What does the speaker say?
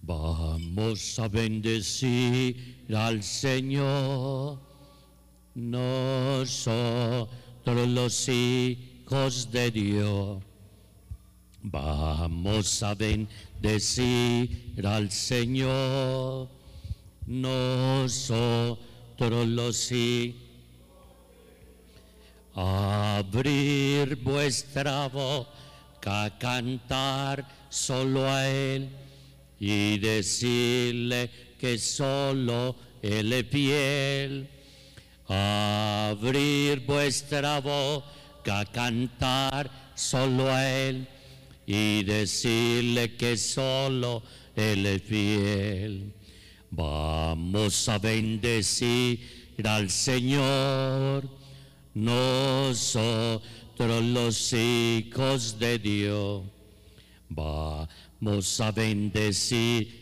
Vamos a bendecir al Señor, nosotros los hijos de Dios. Vamos a bendecir al Señor, nosotros los hijos. Abrir vuestra boca, cantar solo a Él y decirle que solo Él es fiel. Abrir vuestra boca, cantar solo a Él y decirle que solo Él es fiel. Vamos a bendecir al Señor, nosotros los hijos de Dios. Vamos a bendecir